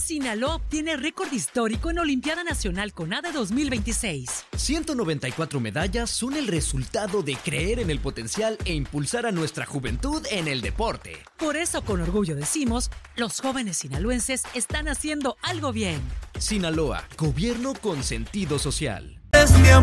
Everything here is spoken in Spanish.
Sinaloa obtiene récord histórico en Olimpiada Nacional CONADE 2026. 194 medallas son el resultado de creer en el potencial e impulsar a nuestra juventud en el deporte. Por eso, con orgullo decimos, los jóvenes sinaloenses están haciendo algo bien. Sinaloa, gobierno con sentido social. Es mi amor.